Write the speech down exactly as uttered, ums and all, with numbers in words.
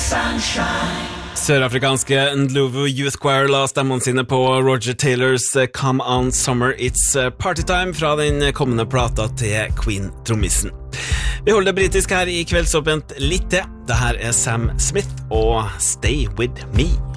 Sørafrikanske Ndlovu Youth Choir la stemmene sine på Roger Taylors Come On Summer It's Partytime fra den kommende plata til Queen-trommisen. Vi holder det britisk her i Kveldsåpent litt til. Dette er Sam Smith og Stay With Me.